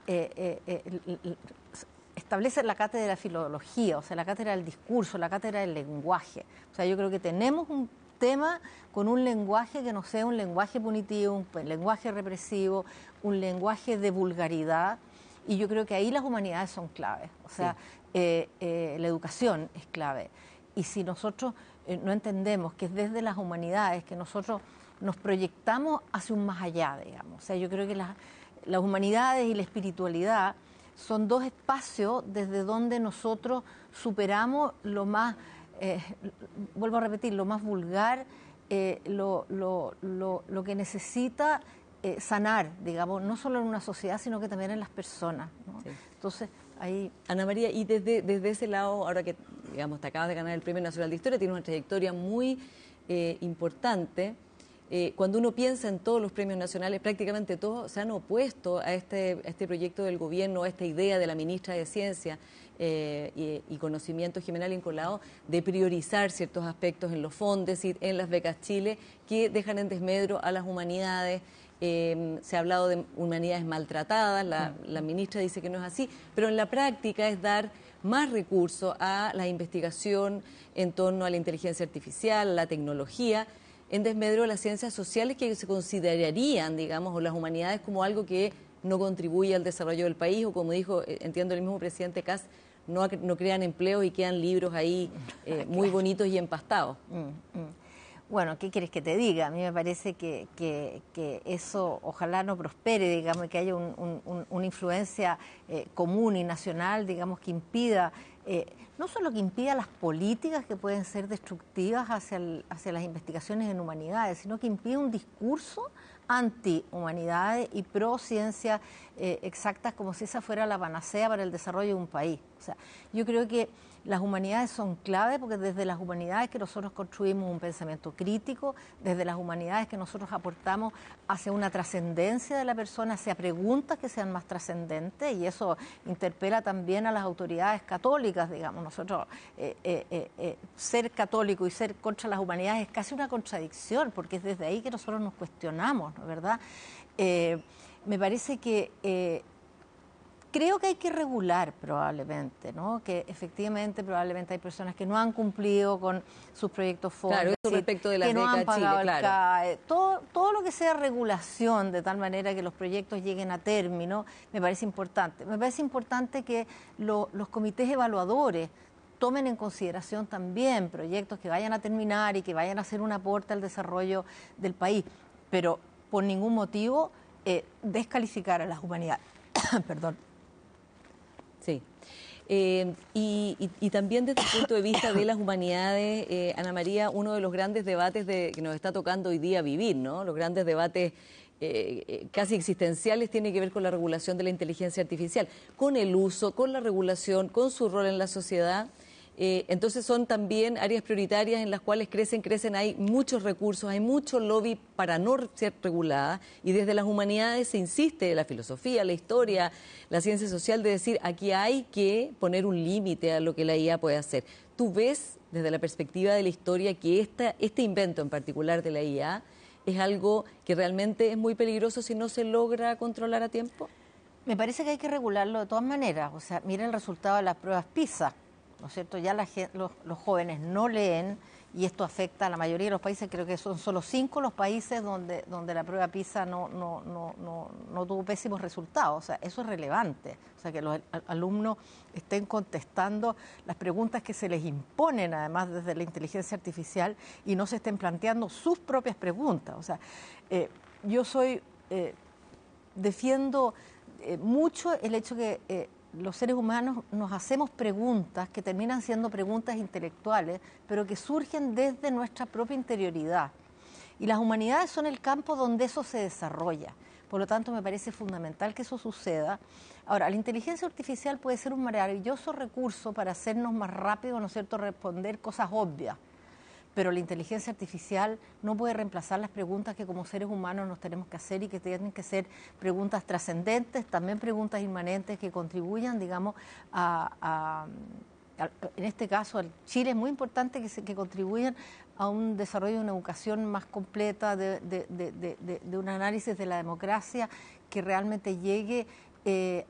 establece la cátedra de la filología, o sea, la cátedra del discurso, la cátedra del lenguaje. O sea, yo creo que tenemos un tema con un lenguaje que no sea un lenguaje punitivo, un lenguaje represivo, un lenguaje de vulgaridad, y yo creo que ahí las humanidades son claves, o sea, la educación es clave. Y si nosotros no entendemos que es desde las humanidades que nosotros nos proyectamos hacia un más allá, digamos, o sea, yo creo que las humanidades y la espiritualidad son dos espacios desde donde nosotros superamos lo más, vuelvo a repetir, lo más vulgar, lo que necesita sanar, digamos, no solo en una sociedad, sino que también en las personas, ¿no? Sí. Entonces, ahí... Ana María, y desde ese lado, ahora que, digamos, te acabas de ganar el Premio Nacional de Historia, tienes una trayectoria muy importante. Cuando uno piensa en todos los premios nacionales, prácticamente todos se han opuesto a este proyecto del gobierno, a esta idea de la ministra de Ciencia y Conocimiento, Jimena Lincolao, de priorizar ciertos aspectos en los fondos y en las becas Chile que dejan en desmedro a las humanidades. Se ha hablado de humanidades maltratadas, la ministra dice que no es así, pero en la práctica es dar más recursos a la investigación en torno a la inteligencia artificial, a la tecnología, en desmedro de las ciencias sociales que se considerarían, digamos, o las humanidades como algo que no contribuye al desarrollo del país, o como dijo, entiendo el mismo presidente Kast, no crean empleos y quedan libros ahí muy bonitos y empastados. Bueno, ¿qué quieres que te diga? A mí me parece que eso ojalá no prospere, digamos, que haya una influencia común y nacional, digamos, que impida, no solo que impida las políticas que pueden ser destructivas hacia las investigaciones en humanidades, sino que impida un discurso anti-humanidades y pro-ciencias exactas, como si esa fuera la panacea para el desarrollo de un país. O sea, yo creo que las humanidades son clave porque desde las humanidades que nosotros construimos un pensamiento crítico, desde las humanidades que nosotros aportamos hacia una trascendencia de la persona, hacia preguntas que sean más trascendentes, y eso interpela también a las autoridades católicas, digamos. Nosotros, ser católico y ser contra las humanidades es casi una contradicción, porque es desde ahí que nosotros nos cuestionamos, ¿no? ¿Verdad? Me parece que... creo que hay que regular probablemente, ¿no? Que efectivamente probablemente hay personas que no han cumplido con sus proyectos fondos, claro, eso respecto de la que no han pagado Chile, el CAE, todo lo que sea regulación de tal manera que los proyectos lleguen a término, me parece importante. Me parece importante que los comités evaluadores tomen en consideración también proyectos que vayan a terminar y que vayan a hacer un aporte al desarrollo del país, pero por ningún motivo descalificar a las humanidades. Perdón. Sí. Y también desde el punto de vista de las humanidades, Ana María, uno de los grandes debates que nos está tocando hoy día vivir, ¿no? Los grandes debates casi existenciales tiene que ver con la regulación de la inteligencia artificial, con el uso, con la regulación, con su rol en la sociedad. Entonces son también áreas prioritarias en las cuales crecen, hay muchos recursos, hay mucho lobby para no ser regulada, y desde las humanidades se insiste, la filosofía, la historia, la ciencia social, de decir aquí hay que poner un límite a lo que la IA puede hacer. ¿Tú ves desde la perspectiva de la historia que este invento en particular de la IA es algo que realmente es muy peligroso si no se logra controlar a tiempo? Me parece que hay que regularlo de todas maneras. O sea, mira el resultado de las pruebas PISA, ¿no es cierto? Ya los jóvenes no leen, y esto afecta a la mayoría de los países. Creo que son solo 5 los países donde la prueba PISA no tuvo pésimos resultados. O sea, eso es relevante. O sea, que los alumnos estén contestando las preguntas que se les imponen, además desde la inteligencia artificial, y no se estén planteando sus propias preguntas. O sea, yo defiendo mucho el hecho que los seres humanos nos hacemos preguntas que terminan siendo preguntas intelectuales, pero que surgen desde nuestra propia interioridad. Y las humanidades son el campo donde eso se desarrolla. Por lo tanto, me parece fundamental que eso suceda. Ahora, la inteligencia artificial puede ser un maravilloso recurso para hacernos más rápido, ¿no es cierto?, responder cosas obvias. Pero la inteligencia artificial no puede reemplazar las preguntas que como seres humanos nos tenemos que hacer, y que tienen que ser preguntas trascendentes, también preguntas inmanentes que contribuyan, digamos, en este caso, al Chile es muy importante que contribuyan a un desarrollo de una educación más completa, de un análisis de la democracia que realmente llegue